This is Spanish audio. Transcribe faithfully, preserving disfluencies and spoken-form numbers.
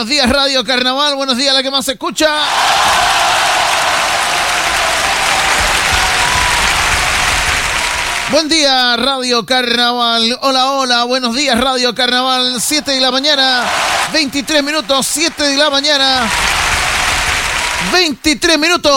buenos días Radio Carnaval, buenos días a la que más se escucha. Buen día Radio Carnaval, hola, hola, buenos días Radio Carnaval, siete de la mañana, veintitrés minutos, siete de la mañana, veintitrés minutos.